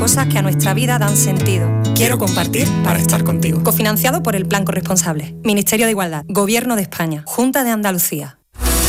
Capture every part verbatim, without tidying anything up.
cosas que a nuestra vida dan sentido. Quiero compartir para estar contigo. Cofinanciado por el Plan Corresponsable. Ministerio de Igualdad. Gobierno de España. Junta de Andalucía.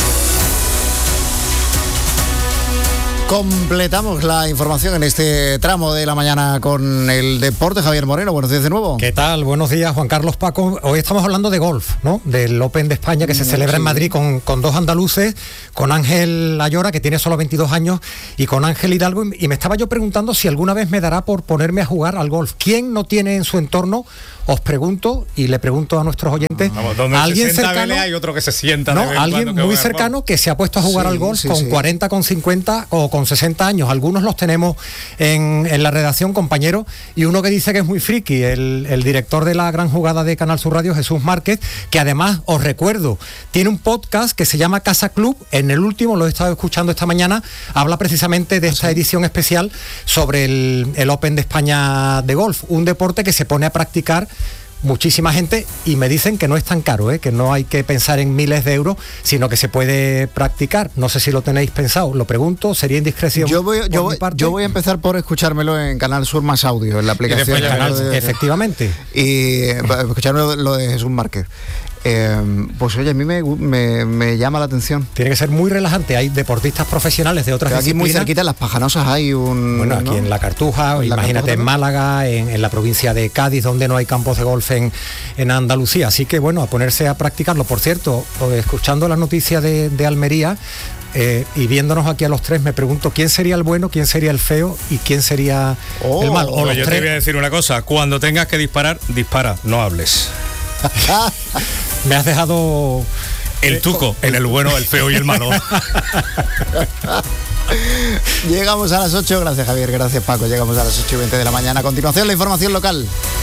Completamos la información en este tramo de la mañana con el deporte. Javier Moreno, buenos días de nuevo. ¿Qué tal? Buenos días, Juan Carlos, Paco. Hoy estamos hablando de golf, ¿no? Del Open de España que se sí. celebra en Madrid con, con dos andaluces, con Ángel Ayora, que tiene solo veintidós años, y con Ángel Hidalgo. Y me estaba yo preguntando si alguna vez me dará por ponerme a jugar al golf. ¿Quién no tiene en su entorno? Os pregunto, y le pregunto a nuestros oyentes, Vamos, donde ¿alguien se sienta cercano? Hay otro que se sienta. No, alguien muy cercano que se ha puesto a jugar sí, al golf sí, con sí. cuarenta, con cincuenta o con sesenta años. Algunos los tenemos en, en la redacción, compañeros, y uno que dice que es muy friki, el, el director de la Gran Jugada de Canal Sur Radio, Jesús Márquez, que además, os recuerdo, tiene un podcast que se llama Casa Club. En el último, lo he estado escuchando esta mañana, habla precisamente de esta edición especial sobre el, el Open de España de golf, un deporte que se pone a practicar muchísima gente, y me dicen que no es tan caro, ¿eh? Que no hay que pensar en miles de euros, sino que se puede practicar. No sé si lo tenéis pensado, lo pregunto, sería indiscreción. Yo voy, yo, voy, yo voy a empezar por escucharmelo en Canal Sur Más Audio, en la aplicación. Y canal, de, efectivamente. Y escucharme lo, lo de Jesús Márquez. Eh, pues oye, a mí me, me, me llama la atención. Tiene que ser muy relajante. Hay deportistas profesionales de otras Pero aquí disciplinas. muy cerquita, en Las Pajanosas, hay un... Bueno, aquí, ¿no?, en La Cartuja, en imagínate, la Cartuja, en Málaga, en, en la provincia de Cádiz, donde no hay campos de golf en, en Andalucía. Así que bueno, a ponerse a practicarlo. Por cierto, escuchando las noticias de, de Almería, Eh, y viéndonos aquí a los tres, me pregunto quién sería el bueno, quién sería el feo y quién sería oh, el malo. O pues yo tres. Te voy a decir una cosa: cuando tengas que disparar, dispara, no hables. Me has dejado el tuco en el bueno, el feo y el malo. Llegamos a las ocho, gracias Javier, gracias Paco. Llegamos a las ocho y veinte de la mañana. A continuación, la información local.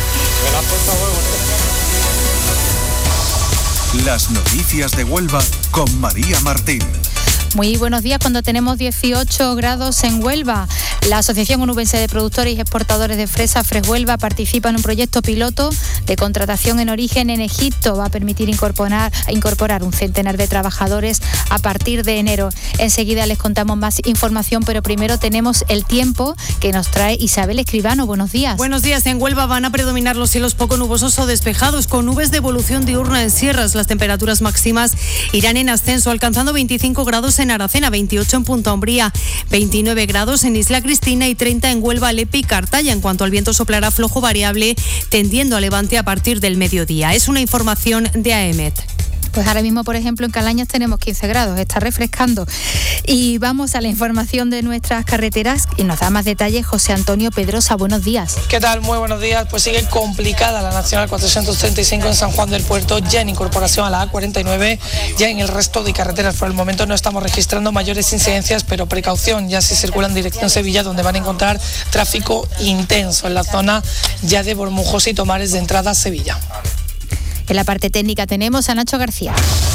Las noticias de Huelva con María Martín. Muy buenos días. Cuando tenemos dieciocho grados en Huelva, la Asociación Onubense de Productores y Exportadores de Fresa, Freshuelva, participa en un proyecto piloto de contratación en origen en Egipto. Va a permitir incorporar, incorporar un centenar de trabajadores a partir de enero. Enseguida les contamos más información, pero primero tenemos el tiempo que nos trae Isabel Escribano. Buenos días. Buenos días. En Huelva van a predominar los cielos poco nubosos o despejados, con nubes de evolución diurna en sierras. Las temperaturas máximas irán en ascenso, alcanzando veinticinco grados en Aracena, veintiocho en Punta Umbría, veintinueve grados en Isla Cristina y treinta en Huelva, Lepe y Cartaya. En cuanto al viento, soplará flojo variable, tendiendo a levante a partir del mediodía. Es una información de AEMET. Pues ahora mismo, por ejemplo, en Calañas tenemos quince grados, está refrescando. Y vamos a la información de nuestras carreteras y nos da más detalles José Antonio Pedrosa. Buenos días. ¿Qué tal? Muy buenos días. Pues sigue complicada la Nacional cuatrocientos treinta y cinco en San Juan del Puerto, ya en incorporación a la A cuarenta y nueve, ya en el resto de carreteras. Por el momento no estamos registrando mayores incidencias, pero precaución, ya si circulan en dirección Sevilla, donde van a encontrar tráfico intenso en la zona ya de Bormujos y Tomares de entrada a Sevilla. En la parte técnica tenemos a Nacho García.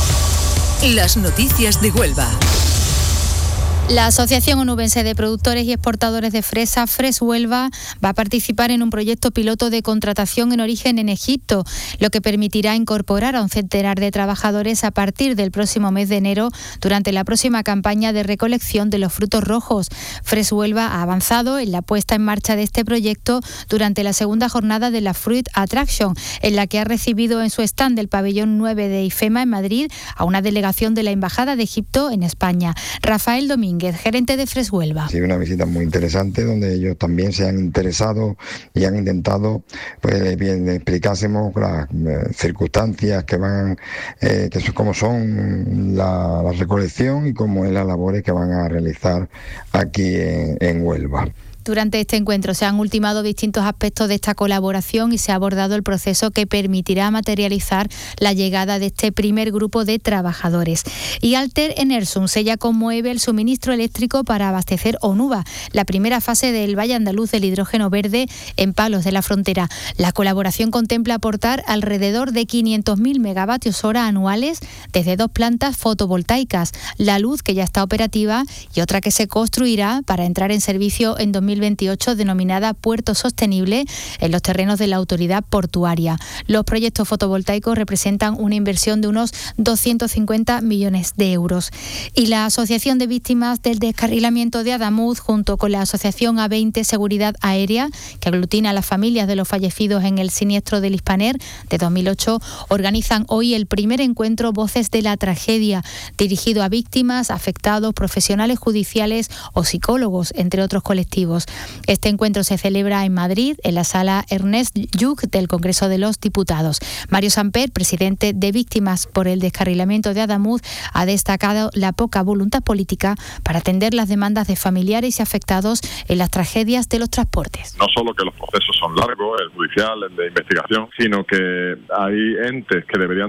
Las noticias de Huelva. La Asociación Onubense de Productores y Exportadores de Fresa, Freshuelva, va a participar en un proyecto piloto de contratación en origen en Egipto, lo que permitirá incorporar a un centenar de trabajadores a partir del próximo mes de enero durante la próxima campaña de recolección de los frutos rojos. Freshuelva ha avanzado en la puesta en marcha de este proyecto durante la segunda jornada de la Fruit Attraction, en la que ha recibido en su stand del pabellón nueve de IFEMA en Madrid a una delegación de la Embajada de Egipto en España. Rafael Domínguez, gerente de Freshuelva. Sí, una visita muy interesante donde ellos también se han interesado y han intentado, pues bien, explicásemos las eh, circunstancias que van, eh, que son, cómo son la, la recolección y cómo es las labores que van a realizar aquí en, en Huelva. Durante este encuentro se han ultimado distintos aspectos de esta colaboración y se ha abordado el proceso que permitirá materializar la llegada de este primer grupo de trabajadores. Y Alter Enersum sella con Moeve el suministro eléctrico para abastecer Onuba, la primera fase del Valle Andaluz del hidrógeno verde en Palos de la Frontera. La colaboración contempla aportar alrededor de quinientos mil megavatios hora anuales desde dos plantas fotovoltaicas, la luz que ya está operativa y otra que se construirá para entrar en servicio en dos mil mil veintiocho denominada Puerto Sostenible en los terrenos de la autoridad portuaria. Los proyectos fotovoltaicos representan una inversión de unos doscientos cincuenta millones de euros. Y la Asociación de Víctimas del Descarrilamiento de Adamuz, junto con la Asociación A veinte Seguridad Aérea, que aglutina a las familias de los fallecidos en el siniestro del Hispaner de dos mil ocho, organizan hoy el primer encuentro Voces de la Tragedia, dirigido a víctimas, afectados, profesionales judiciales o psicólogos, entre otros colectivos. Este encuentro se celebra en Madrid, en la sala Ernest Lluch del Congreso de los Diputados. Mario Samper, presidente de Víctimas por el Descarrilamiento de Adamuz, ha destacado la poca voluntad política para atender las demandas de familiares y afectados en las tragedias de los transportes. No solo que los procesos son largos, el judicial, el de investigación, sino que hay entes que deberían